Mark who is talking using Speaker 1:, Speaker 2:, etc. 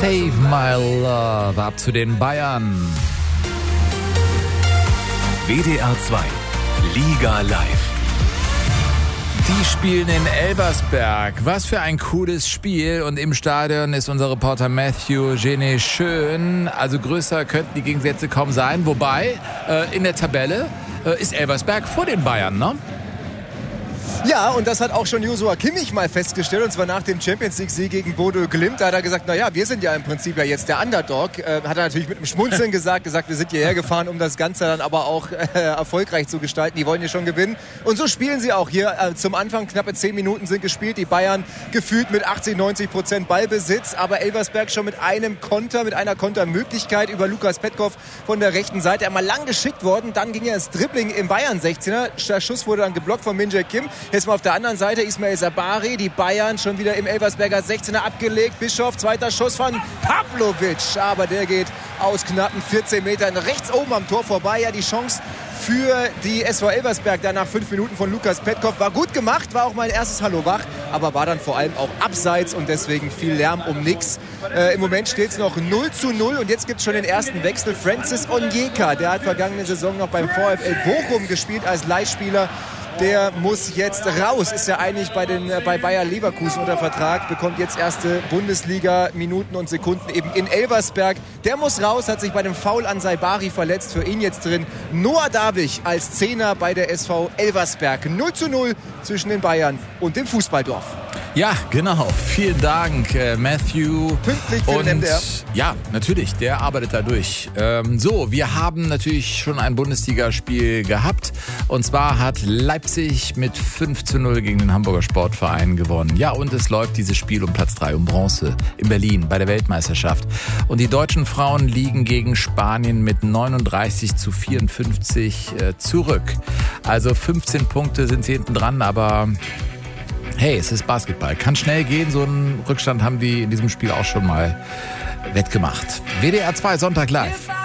Speaker 1: Save My Love ab zu den Bayern.
Speaker 2: WDR 2 Liga Live.
Speaker 1: Die spielen in Elversberg. Was für ein cooles Spiel. Und im Stadion ist unser Reporter Matthew Genet schön. Also größer könnten die Gegensätze kaum sein. Wobei, in der Tabelle ist Elversberg vor den Bayern, ne?
Speaker 3: Ja, und das hat auch schon Joshua Kimmich mal festgestellt, und zwar nach dem Champions-League-Sieg gegen Bodo Glimt. Da hat er gesagt, naja, wir sind ja im Prinzip ja jetzt der Underdog. Hat er natürlich mit einem Schmunzeln gesagt, wir sind hierher gefahren, um das Ganze dann aber auch erfolgreich zu gestalten. Die wollen hier schon gewinnen. Und so spielen sie auch hier. Zum Anfang knappe 10 Minuten sind gespielt. Die Bayern gefühlt mit 80-90% Ballbesitz, aber Elversberg schon mit einem Konter, mit einer Kontermöglichkeit über Lukas Petkov von der rechten Seite. Einmal lang geschickt worden, dann ging er ins Dribbling im Bayern-16er. Der Schuss wurde dann geblockt von Min-Jae Kim. Jetzt mal auf der anderen Seite Ismail Sabari, die Bayern schon wieder im Elversberger 16er abgelegt. Bischof, zweiter Schuss von Pavlovic, aber der geht aus knappen 14 Metern rechts oben am Tor vorbei. Ja, die Chance für die SV Elversberg dann nach 5 Minuten von Lukas Petkov war gut gemacht, war auch mein erstes Hallo wach, aber war dann vor allem auch abseits und deswegen viel Lärm um nichts. Im Moment steht es noch 0:0 und jetzt gibt es schon den ersten Wechsel. Francis Onyeka, der hat vergangene Saison noch beim VfL Bochum gespielt als Leihspieler. Der muss jetzt raus, ist ja eigentlich bei Bayer Leverkusen unter Vertrag, bekommt jetzt erste Bundesliga-Minuten und Sekunden eben in Elversberg. Der muss raus, hat sich bei dem Foul an Saibari verletzt, für ihn jetzt drin Noah Davich als Zehner bei der SV Elversberg. 0:0 zwischen den Bayern und dem Fußballdorf.
Speaker 1: Ja, genau. Vielen Dank, Matthew.
Speaker 3: Pünktlich für den MDR.
Speaker 1: Ja, natürlich, der arbeitet da durch. So, wir haben natürlich schon ein Bundesligaspiel gehabt. Und zwar hat Leipzig mit 5:0 gegen den Hamburger Sportverein gewonnen. Ja, und es läuft dieses Spiel um Platz 3, um Bronze in Berlin bei der Weltmeisterschaft. Und die deutschen Frauen liegen gegen Spanien mit 39:54 zurück. Also 15 Punkte sind sie hinten dran, aber hey, es ist Basketball. Kann schnell gehen. So einen Rückstand haben die in diesem Spiel auch schon mal wettgemacht. WDR 2 Sonntag live.